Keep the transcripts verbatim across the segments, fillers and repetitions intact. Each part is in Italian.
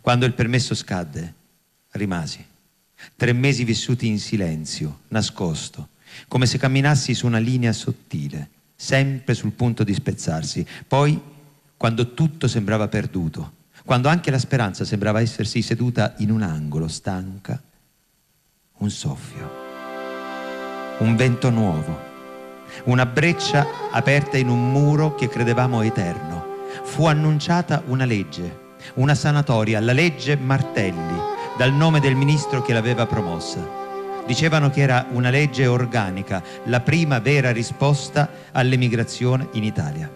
Quando il permesso scadde, rimasi. Tre mesi vissuti in silenzio, nascosto, come se camminassi su una linea sottile, sempre sul punto di spezzarsi. Poi, quando tutto sembrava perduto, quando anche la speranza sembrava essersi seduta in un angolo, stanca, un soffio, un vento nuovo, una breccia aperta in un muro che credevamo eterno. Fu annunciata una legge, una sanatoria, la legge Martelli, dal nome del ministro che l'aveva promossa. Dicevano che era una legge organica, la prima vera risposta all'emigrazione in Italia.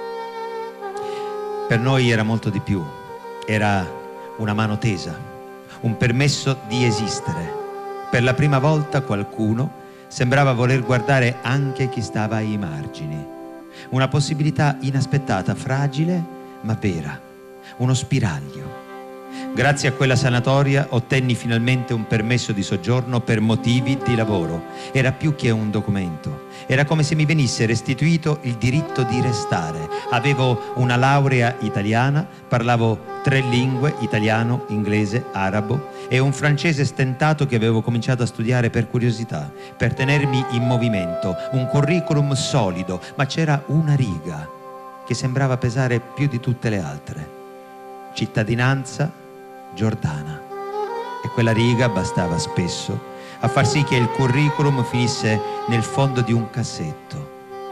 Per noi era molto di più. Era una mano tesa, un permesso di esistere. Per la prima volta qualcuno sembrava voler guardare anche chi stava ai margini. Una possibilità inaspettata, fragile ma vera, uno spiraglio. Grazie a quella sanatoria ottenni finalmente un permesso di soggiorno per motivi di lavoro. Era più che un documento. Era come se mi venisse restituito il diritto di restare. Avevo una laurea italiana, parlavo tre lingue, italiano, inglese, arabo, e un francese stentato che avevo cominciato a studiare per curiosità, per tenermi in movimento. Un curriculum solido, ma c'era una riga che sembrava pesare più di tutte le altre. Cittadinanza giordana. E quella riga bastava spesso a far sì che il curriculum finisse nel fondo di un cassetto.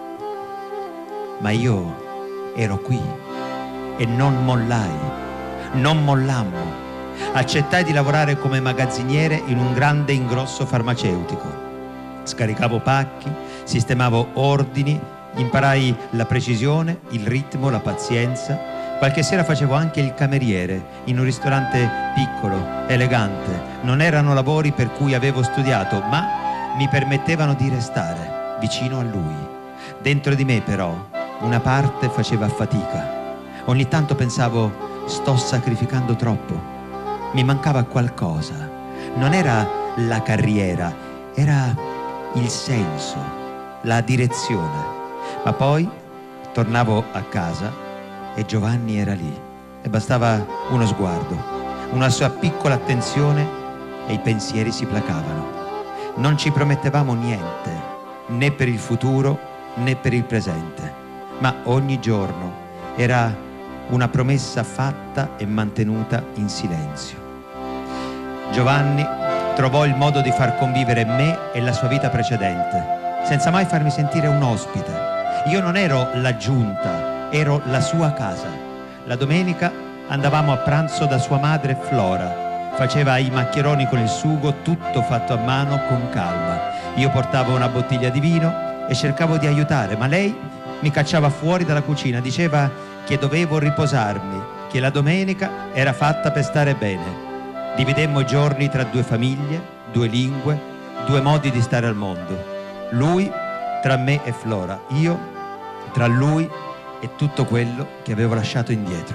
Ma io ero qui e non mollai, non mollammo. Accettai di lavorare come magazziniere in un grande ingrosso farmaceutico. Scaricavo pacchi, sistemavo ordini, imparai la precisione, il ritmo, la pazienza. Qualche sera facevo anche il cameriere in un ristorante piccolo, elegante. Non erano lavori per cui avevo studiato, ma mi permettevano di restare vicino a lui. Dentro di me, però, una parte faceva fatica. Ogni tanto pensavo, sto sacrificando troppo. Mi mancava qualcosa. Non era la carriera, era il senso, la direzione. Ma poi tornavo a casa e Giovanni era lì e bastava uno sguardo, una sua piccola attenzione e i pensieri si placavano. Non ci promettevamo niente, né per il futuro né per il presente, ma ogni giorno era una promessa fatta e mantenuta in silenzio. Giovanni trovò il modo di far convivere me e la sua vita precedente, senza mai farmi sentire un ospite. Io non ero l'aggiunta, ero la sua casa. La domenica andavamo a pranzo da sua madre Flora. Faceva i maccheroni con il sugo, tutto fatto a mano con calma. Io portavo una bottiglia di vino e cercavo di aiutare, ma lei mi cacciava fuori dalla cucina. Diceva che dovevo riposarmi, che la domenica era fatta per stare bene. Dividemmo i giorni tra due famiglie, due lingue, due modi di stare al mondo. Lui tra me e Flora, io tra lui e tutto quello che avevo lasciato indietro.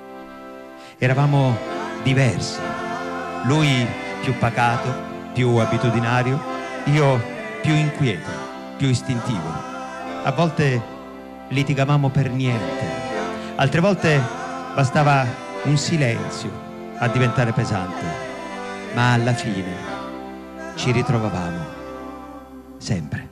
Eravamo diversi. Lui più pacato, più abitudinario, io più inquieto, più istintivo. A volte litigavamo per niente, altre volte bastava un silenzio a diventare pesante, ma alla fine ci ritrovavamo sempre.